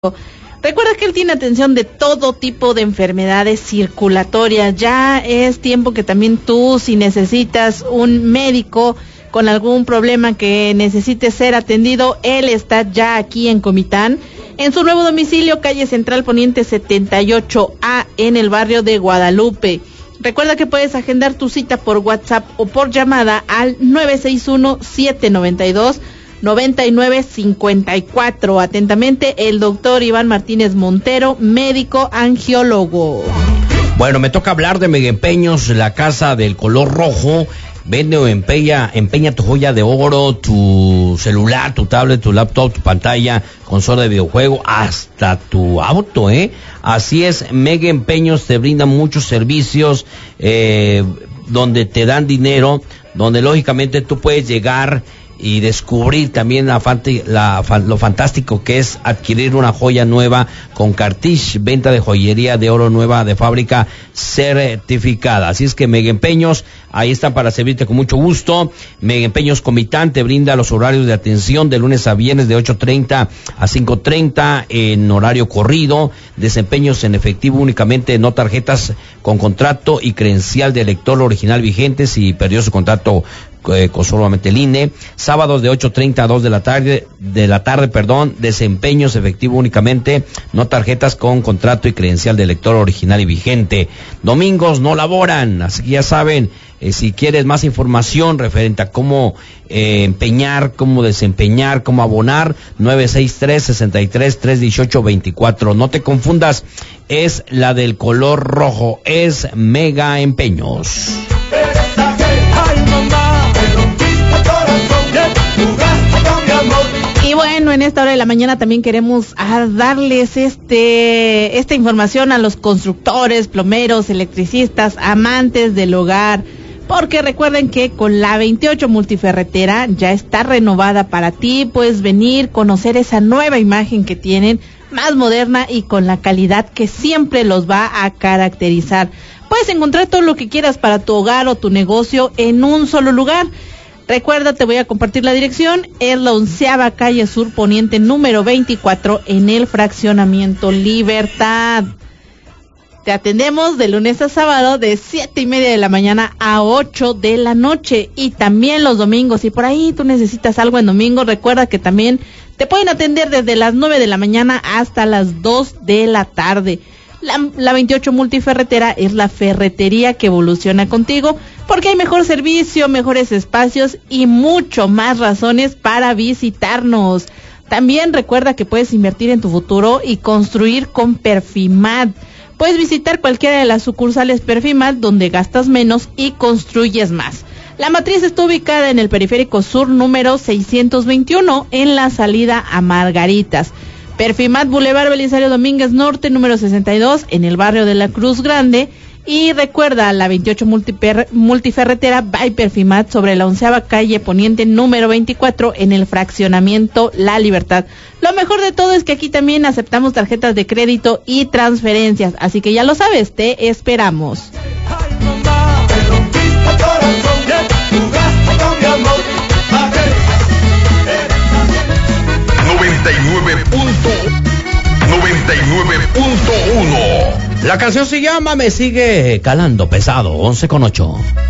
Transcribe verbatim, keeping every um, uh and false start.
Recuerda que él tiene atención de todo tipo de enfermedades circulatorias. Ya es tiempo que también tú, si necesitas un médico con algún problema que necesite ser atendido, él está ya aquí en Comitán, en su nuevo domicilio, calle Central Poniente setenta y ocho A, en el barrio de Guadalupe. Recuerda que puedes agendar tu cita por WhatsApp o por llamada al nueve seis uno, siete nueve dos, nueve nueve cinco cuatro. Atentamente, el doctor Iván Martínez Montero, médico angiólogo. Bueno, me toca hablar de Mega Empeños, la casa del color rojo. Vende o empeña, empeña tu joya de oro, tu celular, tu tablet, tu laptop, tu pantalla, consola de videojuego, hasta tu auto, ¿eh? Así es, Mega Empeños te brinda muchos servicios, eh, donde te dan dinero, donde lógicamente tú puedes llegar y descubrir también la, la, lo fantástico que es adquirir una joya nueva con Cartish, venta de joyería de oro nueva de fábrica certificada. Así es que Mega Empeños, ahí están para servirte con mucho gusto. Mega Empeños Comitán te brinda los horarios de atención de lunes a viernes de ocho treinta a cinco treinta en horario corrido. Desempeños en efectivo únicamente, no tarjetas con contrato y credencial de lector original vigentes y perdió su contrato Eh, con solamente el I N E. Sábados de ocho treinta a dos de la tarde, de la tarde, perdón, desempeños efectivo únicamente, no tarjetas con contrato y credencial de lector original y vigente. Domingos no laboran, así que ya saben, eh, si quieres más información referente a cómo eh, empeñar, cómo desempeñar, cómo abonar, nueve seis tres, seis tres, tres uno ocho, dos cuatro. No te confundas, es la del color rojo, es Mega Empeños. Y bueno, en esta hora de la mañana también queremos ah, darles este esta información a los constructores, plomeros, electricistas, amantes del hogar, porque recuerden que con la veintiocho multiferretera ya está renovada para ti. Puedes venir, conocer esa nueva imagen que tienen, más moderna y con la calidad que siempre los va a caracterizar. Puedes encontrar todo lo que quieras para tu hogar o tu negocio en un solo lugar. Recuerda, te voy a compartir la dirección, es la onceava calle Sur Poniente número veinticuatro en el fraccionamiento Libertad. Te atendemos de lunes a sábado de siete y media de la mañana a ocho de la noche y también los domingos. Si por ahí tú necesitas algo en domingo, recuerda que también te pueden atender desde las nueve de la mañana hasta las dos de la tarde. La, la veintiocho multiferretera es la ferretería que evoluciona contigo, porque hay mejor servicio, mejores espacios y mucho más razones para visitarnos. También recuerda que puedes invertir en tu futuro y construir con Perfimat. Puedes visitar cualquiera de las sucursales Perfimat donde gastas menos y construyes más. La matriz está ubicada en el Periférico Sur número seiscientos veintiuno en la salida a Margaritas. Perfimat Boulevard Belisario Domínguez Norte número sesenta y dos en el barrio de la Cruz Grande. Y recuerda, la veintiocho multiper, multiferretera by Perfimat sobre la onceava calle Poniente número veinticuatro en el fraccionamiento La Libertad. Lo mejor de todo es que aquí también aceptamos tarjetas de crédito y transferencias, así que ya lo sabes, te esperamos. noventa y nueve punto uno. La canción se llama Me Sigue Calando Pesado, once con ocho.